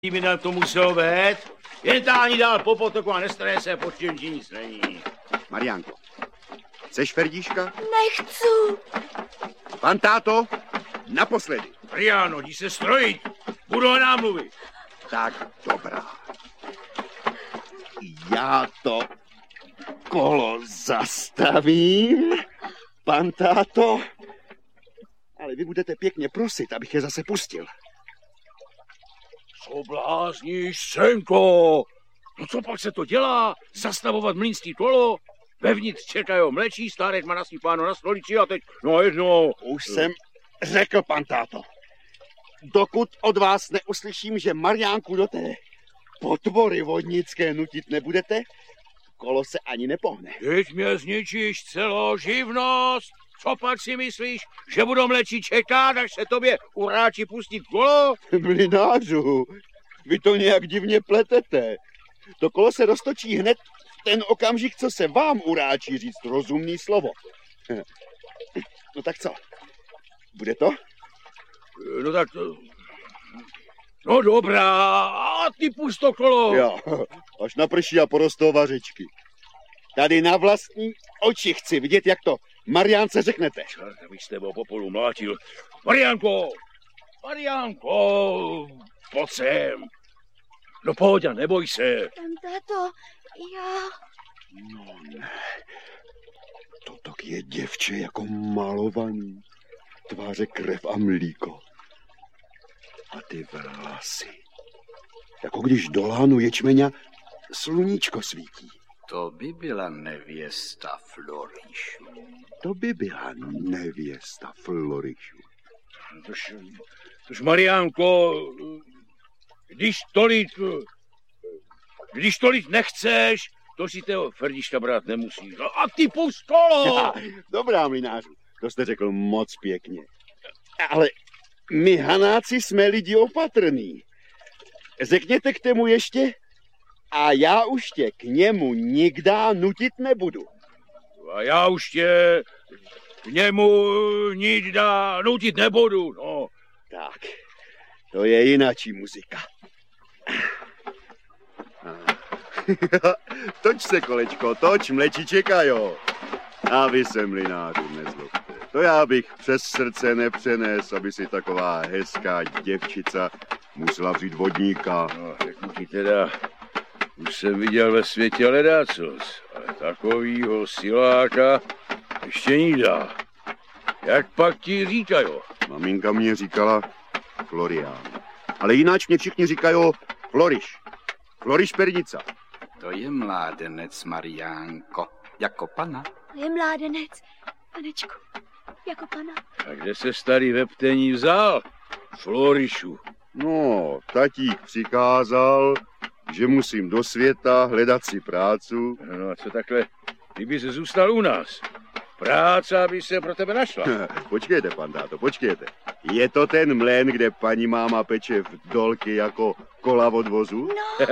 by nám to muselo být. Jen táhni dál po potoku a nestarej se, pod čím nic není. Mariánko, chceš Ferdíška? Nechci. Pan táto, naposledy. Mariáno, jdi se strojit. Budu námluvy. Tak dobrá. Já to kolo zastavím, pan táto. Ale vy budete pěkně prosit, abych je zase pustil. Co blázníš, Senko? No co pak se to dělá? Zastavovat mlýnský kolo? Vevnitř čekají mlečí, stárek má nasypáno na stolici a teď, no jedno. Už jsem řekl, pan táto. Dokud od vás neuslyším, že Mariánku do té potvory vodnické nutit nebudete, kolo se ani nepohne. Teď mě zničíš celou živnost. Co pak si myslíš, že budou mlečí čekat, až se tobě uráči pustit kolo? Mlynářu, vy to nějak divně pletete. To kolo se roztočí hned v ten okamžik, co se vám uráčí říct rozumný slovo. No tak co? Bude to? No tak to... No dobrá, a ty pust to kolo. Jo, až naprší a porostou vařečky. Tady na vlastní oči chci vidět, jak to Mariánce řeknete. Čert, abych s tebou popolu mlátil. Mariánko! Mariánko! Pojď sem. No pojď a neboj se. Pan táto, já... No ne. Toto je děvče jako malovaný. Tváře krev a mlíko. A ty vlasy. Jako když do lánu ječmeňa sluníčko svítí. To by byla nevěsta Florišu. To by byla nevěsta Florišu. Tož Mariánko, když tolik nechceš, to si toho Ferdiška brát nemusíš. No a ty pust kolo! Dobrá, mlynářu, to jste řekl moc pěkně. Ale my Hanáci jsme lidi opatrný. Řekněte k tomu ještě a já už tě k němu nikdy nutit nebudu. A já už tě k němu nikdy nutit nebudu, no. Tak, to je jinačí muzika. Toč se, kolečko, toč, mleči čekajo. A vy se, mlynářů, nezlobte. To já bych přes srdce nepřenes, aby si taková hezká děvčica musela vzít vodníka. No, řeknu ti teda, už jsem viděl ve světě ledácos, ale takovýho siláka ještě nidá. Jak pak ti říkajo? Maminka mě říkala Florián. Ale jináč mě všichni říkají Floriš. Floriš Pernica. To je mládenec, Mariánko, jako pana. To je mládenec, panečku, jako pana. A kde se starý veptení vzal? Florišu. No, tatík přikázal, že musím do světa hledat si prácu. No a co takhle, kdyby se zůstal u nás? Práce by se pro tebe našla. Počkejte, pan táto, počkejte. Je to ten mlén, kde paní máma peče v dolky jako kola od vozu? No.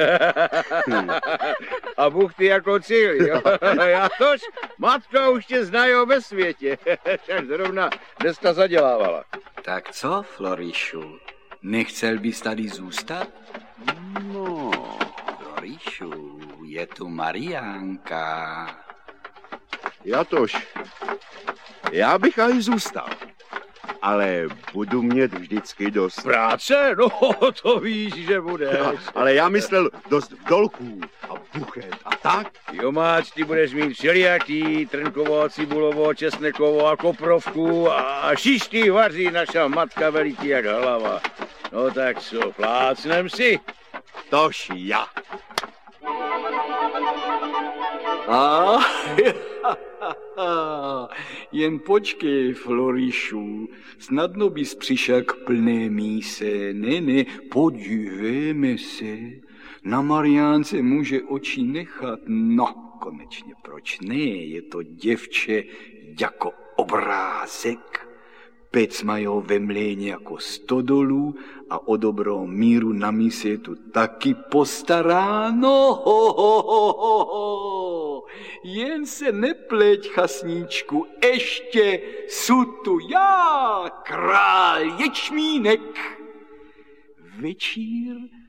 A buchty jako cíl, jo? Já tož, matka už tě znají ve světě. Však zrovna dneska zadělávala. Tak co, Florišu, nechcel bys tady zůstat? No. Florišu, je tu Mariánka. Já bych aj zůstal, ale budu mít vždycky dost... Práce? No, to víš, že bude. Ale já myslel dost dolků a buchet a tak. Jo, máč, ty budeš mít všelijaký, trnkovo, cibulovo, česnekovo a koprovku a šišky vaří naša matka veliký jak hlava. No tak co, plácnem si? Tož já. Jen počkej, Florišu, snadno bys přišel k plné míse. Ne, podívejme se. Na Mariánce může oči nechat. No, konečně, proč ne? Je to děvče jako obrázek. Pec mají ve mléně jako 100 dolů a o dobrou míru na mise je tu taky postaráno. Jen se nepleť, chasníčku, ještě su tu já, král ječmínek. večír